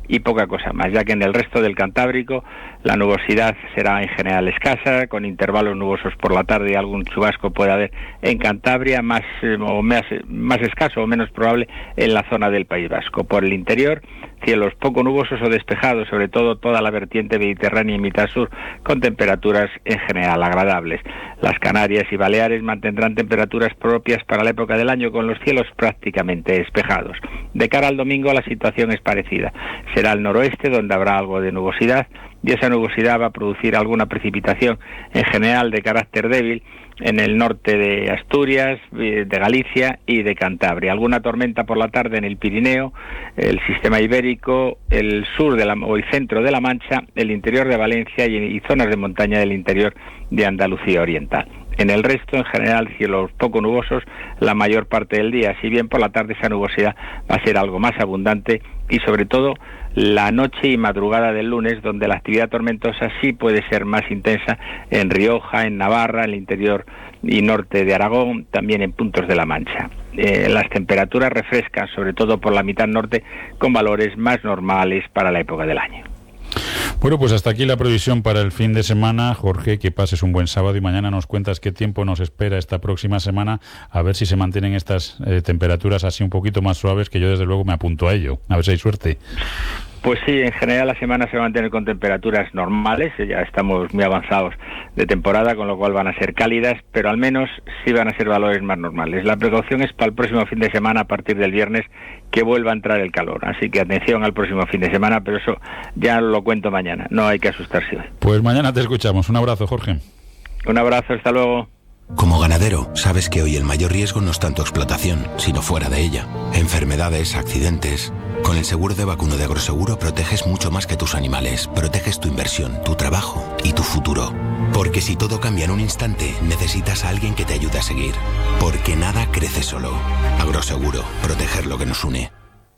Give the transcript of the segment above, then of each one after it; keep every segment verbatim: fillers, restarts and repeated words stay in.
y poca cosa más, ya que en el resto del Cantábrico la nubosidad será en general escasa, con intervalos nubosos por la tarde y algún chubasco puede haber en Cantabria, más, eh, o más, más escaso o menos probable en la zona del País Vasco. Por el interior, cielos poco nubosos o despejados, sobre todo toda la vertiente mediterránea y mitad sur, con temperaturas en general agradables. Las Canarias y Baleares mantendrán temperaturas propias para la época del año, con los cielos prácticamente despejados. De cara al domingo la situación es parecida. Será el noroeste donde habrá algo de nubosidad, y esa nubosidad va a producir alguna precipitación, en general de carácter débil, en el norte de Asturias, de Galicia y de Cantabria. Alguna tormenta por la tarde en el Pirineo, el sistema ibérico, el sur de la, o el centro de la Mancha, el interior de Valencia y, y zonas de montaña del interior de Andalucía Oriental. En el resto, en general, cielos poco nubosos la mayor parte del día, si bien por la tarde esa nubosidad va a ser algo más abundante, y sobre todo la noche y madrugada del lunes, donde la actividad tormentosa sí puede ser más intensa en Rioja, en Navarra, en el interior y norte de Aragón, también en puntos de la Mancha. Eh, las temperaturas refrescan, sobre todo por la mitad norte, con valores más normales para la época del año. Bueno, pues hasta aquí la previsión para el fin de semana. Jorge, que pases un buen sábado y mañana nos cuentas qué tiempo nos espera esta próxima semana, a ver si se mantienen estas eh, temperaturas así un poquito más suaves, que yo desde luego me apunto a ello. A ver si hay suerte. Pues sí, en general la semana se va a mantener con temperaturas normales, ya estamos muy avanzados de temporada, con lo cual van a ser cálidas, pero al menos sí van a ser valores más normales. La precaución es para el próximo fin de semana, a partir del viernes, que vuelva a entrar el calor, así que atención al próximo fin de semana, pero eso ya lo cuento mañana, no hay que asustarse hoy. Pues mañana te escuchamos. Un abrazo, Jorge. Un abrazo, hasta luego. Como ganadero, sabes que hoy el mayor riesgo no es tanto explotación, sino fuera de ella. Enfermedades, accidentes. Con el seguro de vacuno de Agroseguro proteges mucho más que tus animales. Proteges tu inversión, tu trabajo y tu futuro. Porque si todo cambia en un instante, necesitas a alguien que te ayude a seguir. Porque nada crece solo. Agroseguro, proteger lo que nos une.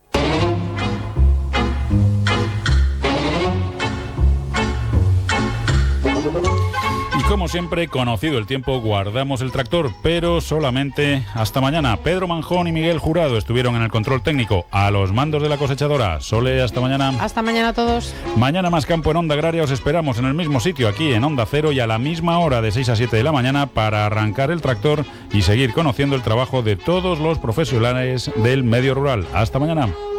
Como siempre, conocido el tiempo, guardamos el tractor, pero solamente hasta mañana. Pedro Manjón y Miguel Jurado estuvieron en el control técnico, a los mandos de la cosechadora. Sole, hasta mañana. Hasta mañana a todos. Mañana más campo en Onda Agraria. Os esperamos en el mismo sitio, aquí en Onda Cero, y a la misma hora, de seis a siete de la mañana, para arrancar el tractor y seguir conociendo el trabajo de todos los profesionales del medio rural. Hasta mañana.